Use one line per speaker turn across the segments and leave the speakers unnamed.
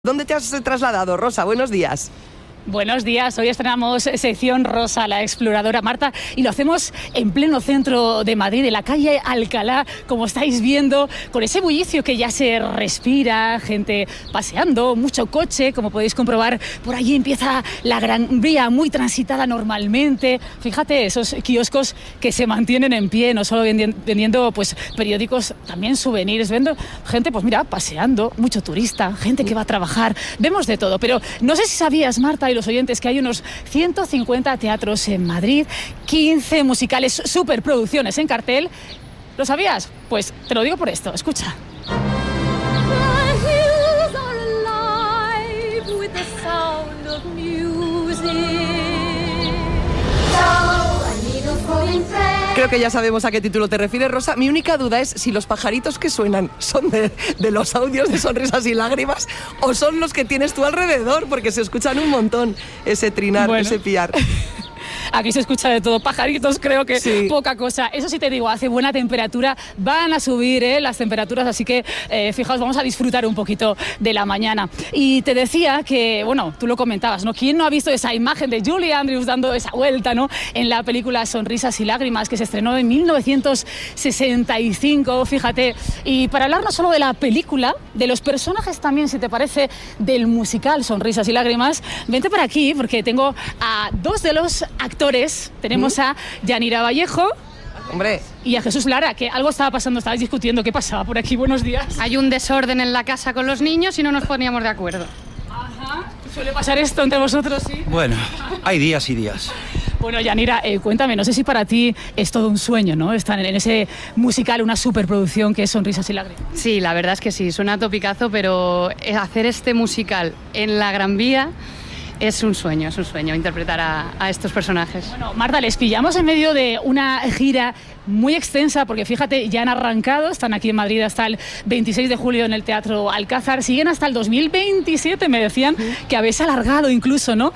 ¿Dónde te has trasladado, Rosa? Buenos días.
Buenos días, hoy estrenamos sección Rosa, la exploradora Marta, y lo hacemos en pleno centro de Madrid, en la calle Alcalá, como estáis viendo, con ese bullicio que ya se respira, gente paseando, mucho coche, como podéis comprobar, por allí empieza la Gran Vía, muy transitada normalmente. Fíjate, esos kioscos que se mantienen en pie, no solo vendiendo pues periódicos, también souvenirs, viendo gente, pues mira, paseando, mucho turista, gente que va a trabajar, vemos de todo, pero no sé si sabías, Marta, y los oyentes, que hay unos 150 teatros en Madrid, 15 musicales, superproducciones en cartel. ¿Lo sabías? Pues te lo digo por esto, escucha.
Creo que ya sabemos a qué título te refieres, Rosa. Mi única duda es si los pajaritos que suenan son de los audios de Sonrisas y Lágrimas o son los que tienes tú alrededor, porque se escuchan un montón ese trinar, ese piar.
Aquí se escucha de todo, pajaritos creo que
sí.
Poca cosa. Eso sí te digo, hace buena temperatura, van a subir las temperaturas, así que fijaos, vamos a disfrutar un poquito de la mañana. Y te decía que, bueno, tú lo comentabas, ¿no? ¿Quién no ha visto esa imagen de Julie Andrews dando esa vuelta, ¿no? En la película Sonrisas y Lágrimas, que se estrenó en 1965, fíjate. Y para hablar no solo de la película, de los personajes también, si te parece, del musical Sonrisas y Lágrimas, vente por aquí, porque tengo a dos de los actores. Tenemos a Yanira Vallejo.
Hombre.
Y a Jesús Lara, que algo estaba pasando, estabais discutiendo. ¿Qué pasaba por aquí? Buenos días.
Hay un desorden en la casa con los niños y no nos poníamos de acuerdo.
Ajá. ¿Suele pasar esto entre vosotros, sí?
Bueno, hay días y días.
Bueno, Yanira, cuéntame, no sé si para ti es todo un sueño, ¿no? Estar en ese musical, una superproducción que es Sonrisas y Lágrimas.
Sí, la verdad es que sí, suena topicazo, pero hacer este musical en la Gran Vía es un sueño interpretar a estos personajes.
Bueno, Marta, les pillamos en medio de una gira muy extensa, porque fíjate, ya han arrancado, están aquí en Madrid hasta el 26 de julio en el Teatro Alcázar, siguen hasta el 2027, me decían que habéis alargado incluso, ¿no?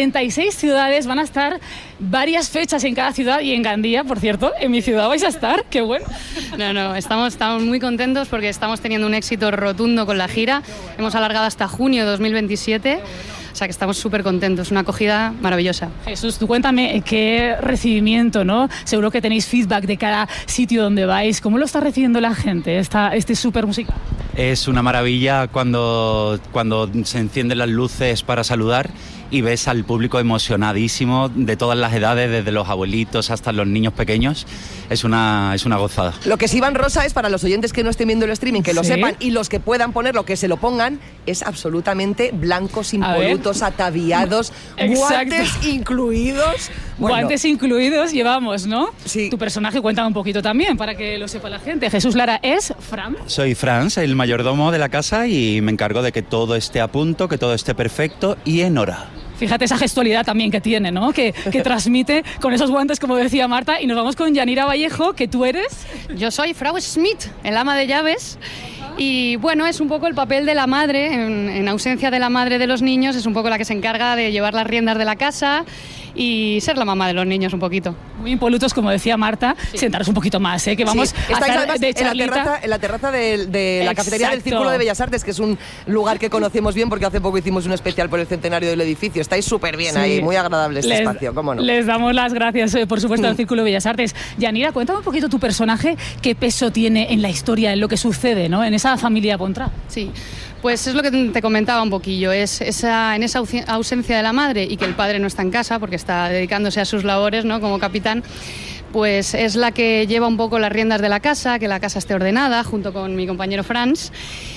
36 ciudades, van a estar varias fechas en cada ciudad, y en Gandía, por cierto, en mi ciudad vais a estar, qué bueno.
No, estamos muy contentos porque estamos teniendo un éxito rotundo con la gira, hemos alargado hasta junio de 2027, o sea que estamos súper contentos, una acogida maravillosa.
Jesús, tú cuéntame qué recibimiento, ¿no? Seguro que tenéis feedback de cada sitio donde vais. ¿Cómo lo está recibiendo la gente, este súper musical?
Es una maravilla cuando se encienden las luces para saludar y ves al público emocionadísimo de todas las edades, desde los abuelitos hasta los niños pequeños. Es una gozada.
Lo que sí van, Rosa, es para los oyentes que no estén viendo el streaming, que lo sepan, y los que puedan ponerlo, que se lo pongan, es absolutamente blancos, impolutos, ataviados, guantes incluidos. Bueno.
Guantes incluidos llevamos, ¿no?
Sí.
Tu personaje, cuéntame un poquito también, para que lo sepa la gente. Jesús Lara es Fran.
Soy Franz, el mayordomo de la casa, y me encargo de que todo esté a punto, que todo esté perfecto y en hora.
Fíjate esa gestualidad también que tiene, ¿no? Que transmite con esos guantes, como decía Marta. Y nos vamos con Yanira Vallejo, que tú eres.
Yo soy Frau Schmidt, el ama de llaves. Y bueno, es un poco el papel de la madre, en ausencia de la madre de los niños, es un poco la que se encarga de llevar las riendas de la casa y ser la mamá de los niños un poquito.
Muy impolutos, como decía Marta, sí. Sentaros un poquito más, que vamos a estar de charlita.
En la terraza de la cafetería del Círculo de Bellas Artes, que es un lugar que conocemos bien porque hace poco hicimos un especial por el centenario del edificio. Estáis súper bien ahí, muy agradable este espacio, ¿cómo no?
Les damos las gracias, por supuesto, al Círculo de Bellas Artes. Yanira, cuéntame un poquito tu personaje, qué peso tiene en la historia, en lo que sucede, ¿no? En esa familia Bontra.
Sí, pues es lo que te comentaba un poquillo, en esa ausencia de la madre y que el padre no está en casa porque está dedicándose a sus labores, ¿no? Como capitán, pues es la que lleva un poco las riendas de la casa, que la casa esté ordenada, junto con mi compañero Franz.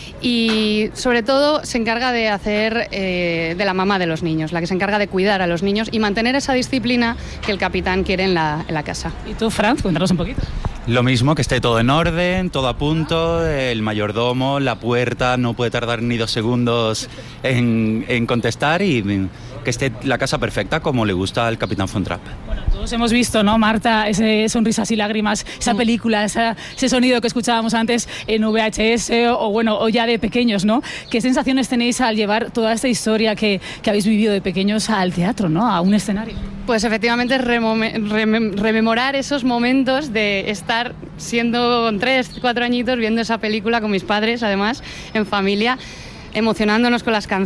Y sobre todo se encarga de hacer de la mamá de los niños, la que se encarga de cuidar a los niños y mantener esa disciplina que el capitán quiere en la casa.
¿Y tú, Franz? Cuéntanos un poquito.
Lo mismo, que esté todo en orden, todo a punto, el mayordomo, la puerta, no puede tardar ni 2 segundos en contestar, y que esté la casa perfecta como le gusta al capitán Von Trapp.
Bueno, todos hemos visto, ¿no, Marta? Ese Sonrisas y Lágrimas, esa película, ese sonido que escuchábamos antes en VHS o ya de pequeños, ¿no? ¿Qué sensaciones tenéis al llevar toda esta historia que habéis vivido de pequeños al teatro, ¿no? A un escenario.
Pues efectivamente rememorar esos momentos de estar siendo con 3, 4 añitos viendo esa película con mis padres, además, en familia. emocionándonos con las canciones